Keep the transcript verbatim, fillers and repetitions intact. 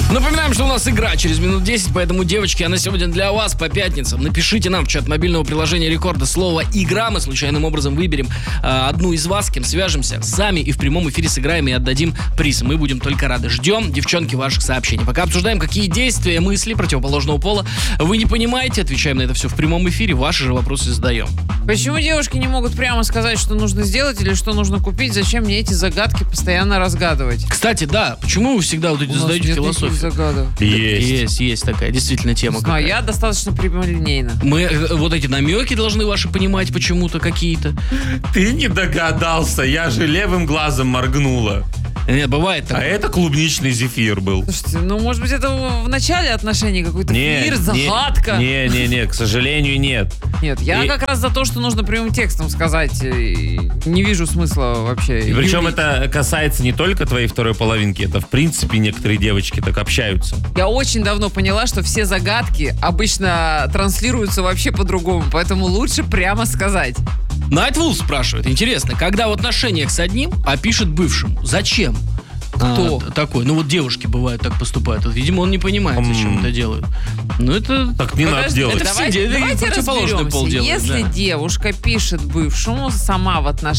Напоминаем, что у нас игра через минут десять, поэтому, девочки, она сегодня для вас по пятницам. Напишите нам в чат мобильного приложения Рекорда слово «Игра». Мы случайным образом выберем э, одну из вас, с кем свяжемся, сами и в прямом эфире сыграем и отдадим приз. Мы будем только рады. Ждем, девчонки, ваших сообщений. Пока обсуждаем, какие действия, мысли противоположного пола вы не понимаете, отвечаем на это все в прямом эфире, ваши же вопросы задаем. Почему девушки не могут прямо сказать, что нужно сделать или что нужно купить? Зачем мне эти загадки постоянно разгадывать? Кстати, да, почему вы всегда вот эти задаете философию? Загадок. Есть. Есть, есть такая действительно тема. А я достаточно прямолинейна. Мы э, вот эти намеки должны ваши понимать почему-то какие-то. Ты не догадался, я же левым глазом моргнула. Нет, бывает так. А это клубничный зефир был. Слушайте, ну, может быть, это в начале отношений какой-то Не, мир, загадка? Не-не-не, к сожалению, нет. Нет, я И- как раз за то, что нужно прямым текстом сказать. И не вижу смысла вообще. И причем юлить. это касается не только твоей второй половинки, это в принципе некоторые девочки так общаются. Я очень давно поняла, что все загадки обычно транслируются вообще по-другому, поэтому лучше прямо сказать. Найтвул спрашивает, интересно, когда в отношениях с одним, а пишет бывшему, зачем? Кто? А, такой, ну вот девушки бывают так поступают. Вот, видимо, он не понимает, зачем М. это делают. Ну это... Так не надо Подожди, делать. это давайте, все де- давайте противоположный разберемся. пол делает, Если да. девушка пишет бывшему сама в отношениях,